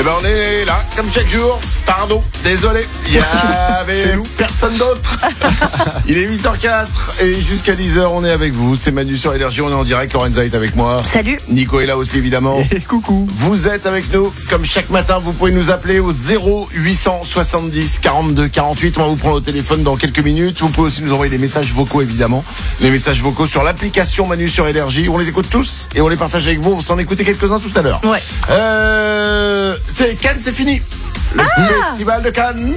ben on est là, comme chaque jour. Pardon, désolé, il y avait personne d'autre. Il est 8h04 et jusqu'à 10h on est avec vous. C'est Manu sur Énergie, on est en direct. Lorenza est avec moi. Salut. Nico est là aussi évidemment. Et coucou. Vous êtes avec nous comme chaque matin. Vous pouvez nous appeler au 0870 42 48. On va vous prendre au téléphone dans quelques minutes. Vous pouvez aussi nous envoyer des messages vocaux évidemment. Les messages vocaux sur l'application Manu sur Énergie. On les écoute tous et on les partage avec vous. On s'en écoutait quelques-uns tout à l'heure. Ouais. C'est Cannes, c'est fini. Le festival de Cannes.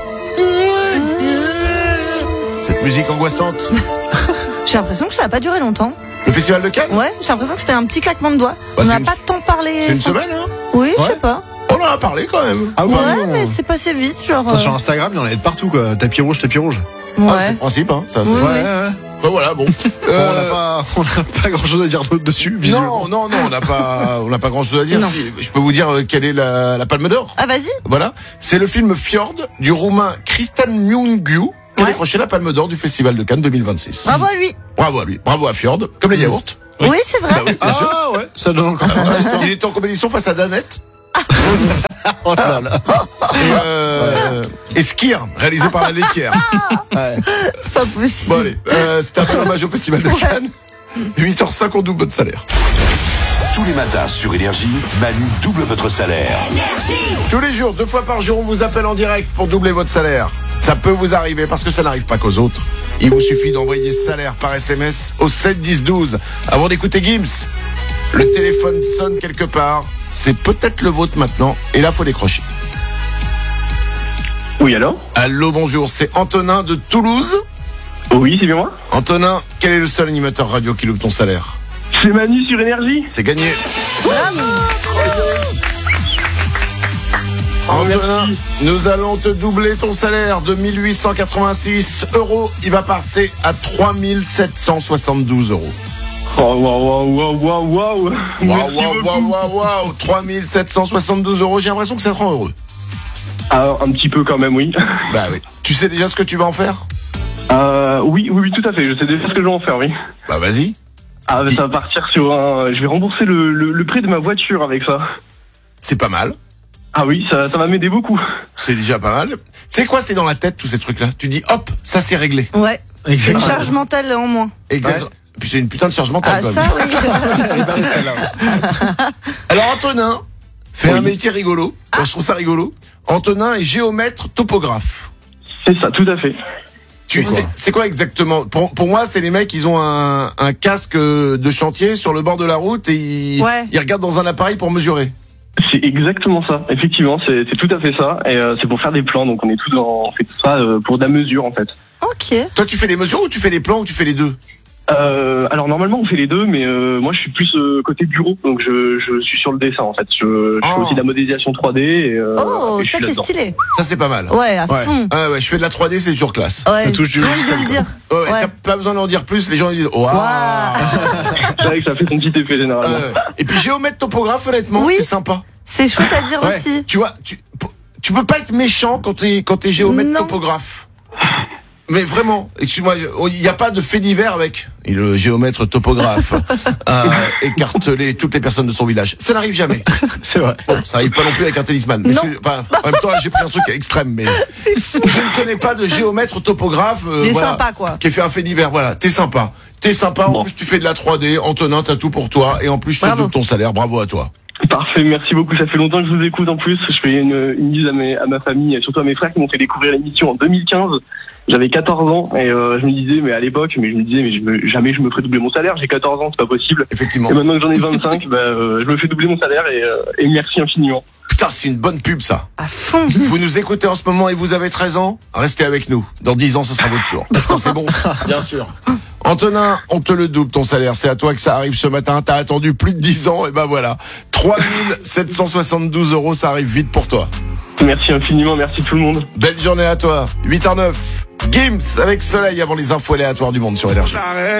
Cette musique angoissante. J'ai l'impression que ça n'a pas duré longtemps. Le festival de Cannes. Ouais, j'ai l'impression que c'était un petit claquement de doigts. Bah, On n'a c'est pas tant parlé. C'est une semaine, hein. Oui, je Ouais. sais pas. On en a parlé quand même. Ah Ouais, non. mais c'est passé vite, genre. Sur Instagram, il y en avait de partout quoi. Tapis rouge. Ah, c'est Ouais. le principe, hein. Ça, c'est... Oui. Ouais. Bah, voilà, bon. On n'a pas grand chose à dire d'autre dessus, visuellement. Non, on n'a pas grand chose à dire. Non. Si, je peux vous dire quelle est la Palme d'Or. Ah, vas-y. Voilà. C'est le film Fjord du roumain Cristian Mungiu qui a Ouais. décroché la Palme d'Or du Festival de Cannes 2026. Bravo à lui. Bravo à lui. Bravo à Fjord. Comme les yaourts. Oui, c'est vrai. Bah oui, bien sûr. Ah ouais, ça donne encore plus d'histoire. Il était en compétition face à Danette. Oh là là. Et Skir, réalisé par la Laitière. Ouais. C'est pas possible. Bon allez, c'était un peu hommage au Festival de Cannes. 8h05, on double votre salaire. Tous les matins sur Énergie, Manu double votre salaire. Tous les jours, 2 fois par jour, on vous appelle en direct pour doubler votre salaire. Ça peut vous arriver parce que ça n'arrive pas qu'aux autres. Il vous suffit d'envoyer salaire par SMS au 7 10 12. Avant d'écouter Gims, le téléphone sonne quelque part. C'est peut-être le vôtre maintenant. Et là, faut décrocher. Oui, allô? Allô, bonjour. C'est Antonin de Toulouse. Oui, c'est bien moi? Antonin, quel est le seul animateur radio qui loupe ton salaire? C'est Manu sur Énergie. C'est gagné. Antonin, nous allons te doubler ton salaire de 1886 €. Il va passer à 3772 €. Oh, waouh. Merci beaucoup. Waouh. 3772 €. J'ai l'impression que ça te rend heureux. Ah, un petit peu quand même, oui. Bah oui. Tu sais déjà ce que tu vas en faire? Oui, tout à fait. Je sais déjà ce que je vais en faire, oui. Bah vas-y. Ah, ça va partir sur un... Je vais rembourser le prêt de ma voiture avec ça. C'est pas mal. Ah oui, ça va m'aider beaucoup. C'est déjà pas mal. C'est quoi, c'est dans la tête tous ces trucs-là? Tu dis hop, ça c'est réglé. Ouais. Une Exactement. charge mentale en moins. Exactement. Puis c'est une putain de charge mentale Ah, quand ça, même. oui. Elle est belle, celle-là. Alors Antonin fait Oui. un métier rigolo. Moi, je trouve ça rigolo. Antonin est géomètre topographe. C'est ça, tout à fait. C'est quoi exactement? Pour moi, c'est les mecs, ils ont un casque de chantier sur le bord de la route et ils regardent dans un appareil pour mesurer. C'est exactement ça. Effectivement, c'est tout à fait ça. Et c'est pour faire des plans. Donc on est on fait tout ça pour de la mesure en fait. Ok. Toi, tu fais les mesures ou tu fais les plans ou tu fais les deux? Alors normalement on fait les deux, mais moi je suis plus côté bureau, donc je suis sur le dessin en fait. Je fais aussi de la modélisation 3D et, Oh, et je ça suis c'est là-dedans. stylé. Ça, c'est pas mal. Ouais, à Ouais. fond. Ah ouais, je fais de la 3D, c'est toujours classe. Ouais. Ça touche du Rien logiciel, de le quoi. dire. Ouais, Ouais. t'as pas besoin d'en dire plus, les gens ils disent oh, ah. C'est vrai que ça fait son petit effet généralement. Et puis géomètre topographe, honnêtement, Oui. c'est sympa. C'est chouette à dire Ouais. aussi. Tu vois, tu peux pas être méchant quand t'es géomètre Non. topographe. Mais vraiment, excuse-moi, il n'y a pas de fait divers avec le géomètre topographe écarteler toutes les personnes de son village. Ça n'arrive jamais. C'est vrai. Bon, ça arrive pas non plus avec un talisman. Mais Non. enfin, en même temps, là, j'ai pris un truc extrême, mais je ne connais pas de géomètre topographe Il est sympa, quoi. qui ait fait un fait divers. Voilà, t'es sympa. En Bon. plus tu fais de la 3D. Antonin, t'as tout pour toi. Et en plus, je te Bravo. double ton salaire. Bravo à toi. Parfait, merci beaucoup. Ça fait longtemps que je vous écoute en plus. Je fais une bise à ma famille et surtout à mes frères qui m'ont fait découvrir l'émission en 2015. J'avais 14 ans et je me disais, mais jamais je me ferais doubler mon salaire. J'ai 14 ans, c'est pas possible. Effectivement. Et maintenant que j'en ai 25, je me fais doubler mon salaire et merci infiniment. Putain, c'est une bonne pub, ça. À fond. Vous nous écoutez en ce moment et vous avez 13 ans, restez avec nous. Dans 10 ans, ce sera votre tour. Putain, c'est bon, bien sûr. Antonin, on te le double ton salaire. C'est à toi que ça arrive ce matin. T'as attendu plus de 10 ans et ben voilà. 3772 €, ça arrive vite pour toi. Merci infiniment, merci tout le monde. Belle journée à toi. 8h09. Gims avec Soleil avant les infos aléatoires du monde sur Énergie.